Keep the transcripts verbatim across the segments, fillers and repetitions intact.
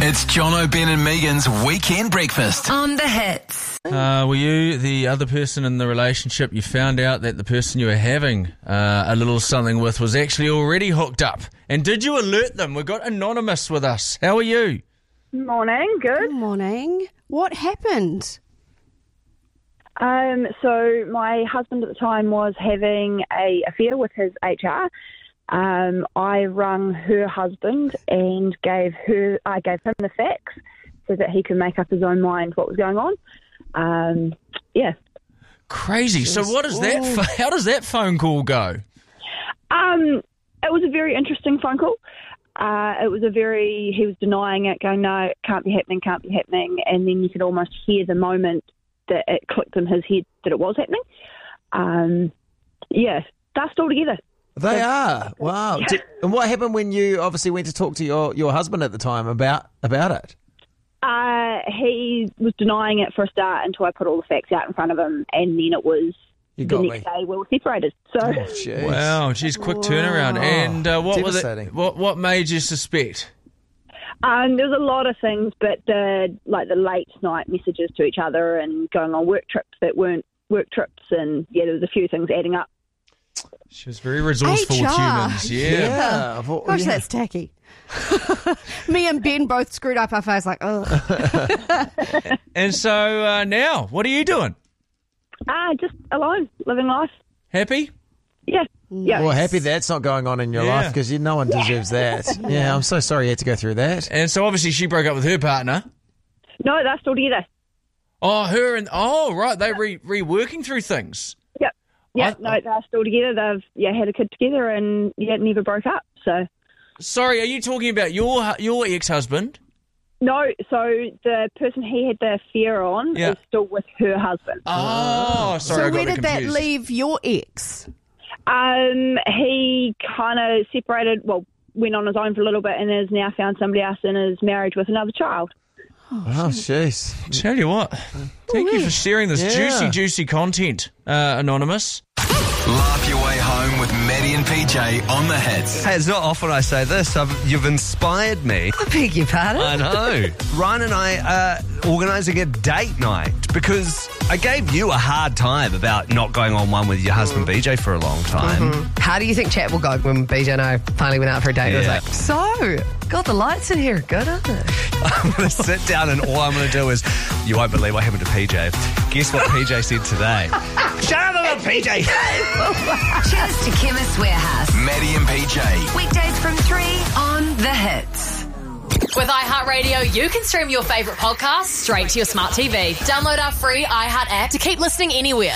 It's John O'Ben and Megan's Weekend Breakfast. On the Hits. Uh, were you the other person in the relationship? You found out that the person you were having uh, a little something with was actually already hooked up. And did you alert them? We've got Anonymous with us. How are you? Morning, good. Good morning. What happened? Um, so my husband at the time was having a affair with his H R. Um, I rang her husband and gave her, I gave him the facts so that he could make up his own mind what was going on. Um, yeah. Crazy. So what is that? Pho- how does that phone call go? Um, it was a very interesting phone call. Uh, it was a very, he was denying it, going, no, it can't be happening, can't be happening. And then you could almost hear the moment that it clicked in his head that it was happening. Um, yeah, they're still together. They are. Wow. Did, and what happened when you obviously went to talk to your, your husband at the time about about it? Uh, he was denying it for a start until I put all the facts out in front of him, and then it was You the got next me. day we were separated. So Oh, jeez. Wow, geez, quick turnaround. Wow. And uh, what was it? Devastating. What what made you suspect? um, there was a lot of things, but the like the late night messages to each other and going on work trips that weren't work trips, and yeah, there was a few things adding up. She was very resourceful H with R. humans. Yeah. Yeah. I thought- Gosh, yeah. that's tacky. Me and Ben both screwed up our face like, ugh. And so uh, now, what are you doing? Ah, just alone, living life. Happy? Yeah, yeah. Well, happy that's not going on in your Yeah. life because no one deserves that. Yeah, I'm so sorry you had to go through that. And so obviously she broke up with her partner. No, they're still together. Oh, her and oh right, they re reworking through things. Yep. Yeah, I- no, they're still together. They've yeah had a kid together, and yeah, never broke up. So Sorry, are you talking about your hu- your ex husband? no, so the person he had the affair on Yeah. is still with her husband. Oh, sorry, I So got where a bit did that confused. leave your ex? Um, he kind of separated. Well, went on his own for a little bit, and has now found somebody else and is married with another child. Oh, jeez. Tell you what, thank you for sharing this Yeah. juicy, juicy content, uh, Anonymous. Laugh your way home with Maddie and P J on the Hits. Hey, it's not often I say this. I've, you've inspired me. I beg your pardon? I know. Ryan and I are organising a date night because I gave you a hard time about not going on one with your husband B J for a long time. How do you think chat will go when B J and I finally went out for a date? I was Yeah. like, so, God, the lights in here are good, aren't they? I'm going to sit down and all I'm going to do is, you won't believe what happened to P J. Guess what P J said today? Shut up about P J. Cheers to Chemist Warehouse. Maddie and P J. Weekdays from three on The Hits. With iHeartRadio, you can stream your favourite podcasts straight to your smart T V. Download our free iHeart app to keep listening anywhere.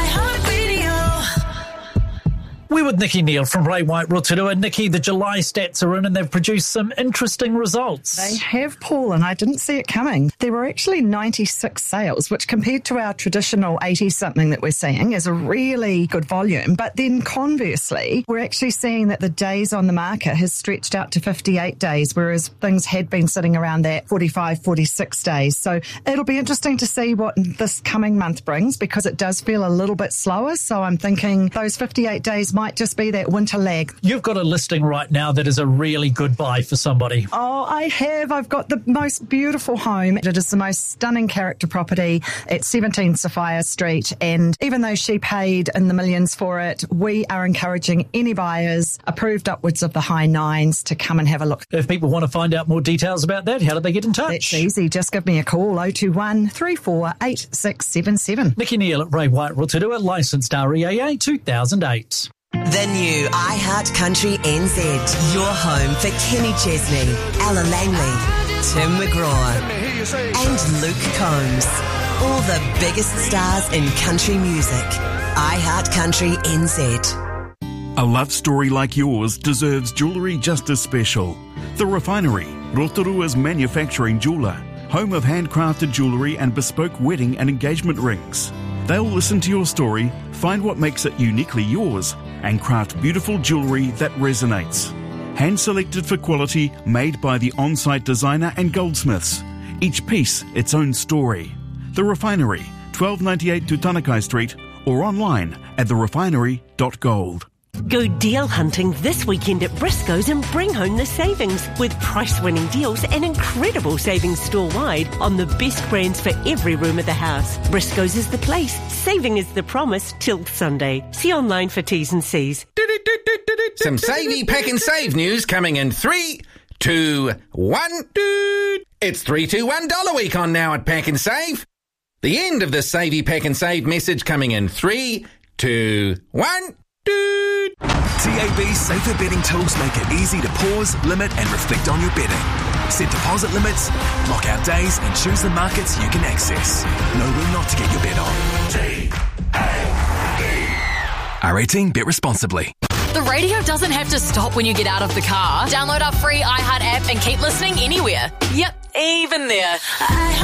We're with Nikki Neal from Ray White Rotorua. Nikki, the July stats are in and they've produced some interesting results. They have, Paul, and I didn't see it coming. There were actually ninety-six sales, which compared to our traditional eighty-something that we're seeing is a really good volume. But then conversely, we're actually seeing that the days on the market has stretched out to fifty-eight days, whereas things had been sitting around that forty-five, forty-six days. So it'll be interesting to see what this coming month brings because it does feel a little bit slower. So I'm thinking those fifty-eight days might just be that winter lag. You've got a listing right now that is a really good buy for somebody. Oh, I have. I've got the most beautiful home. It is the most stunning character property at seventeen Sophia Street. And even though she paid in the millions for it, we are encouraging any buyers approved upwards of the high nines to come and have a look. If people want to find out more details about that, how do they get in touch? That's easy. Just give me a call, oh two one, three four eight six seven seven. Nikki Neal at Ray White Rotorua, licensed R E A A two thousand eight. The new iHeart Country N Z. Your home for Kenny Chesney, Ella Langley, Tim McGraw, and Luke Combs. All the biggest stars in country music. iHeart Country N Z. A love story like yours deserves jewellery just as special. The Refinery, Rotorua's manufacturing jeweller, home of handcrafted jewellery and bespoke wedding and engagement rings. They'll listen to your story, find what makes it uniquely yours, and craft beautiful jewellery that resonates. Hand-selected for quality, made by the on-site designer and goldsmiths. Each piece its own story. The Refinery, twelve ninety-eight Tutanakai Street, or online at the refinery dot gold. Go deal hunting this weekend at Briscoe's and bring home the savings with price-winning deals and incredible savings store-wide on the best brands for every room of the house. Briscoe's is the place. Saving is the promise till Sunday. See online for T's and C's. Some Savey Pack and Save news coming in three, two, one. It's three two one Dollar Week on now at Pack and Save. The end of the Savey Pack and Save message coming in three, two, one. T A B's safer betting tools make it easy to pause, limit and reflect on your betting. Set deposit limits, lock out days and choose the markets you can access. Know when not to get your bet on. T A B. R eighteen, bet responsibly. The radio doesn't have to stop when you get out of the car. Download our free iHeart app and keep listening anywhere. Yep, even there.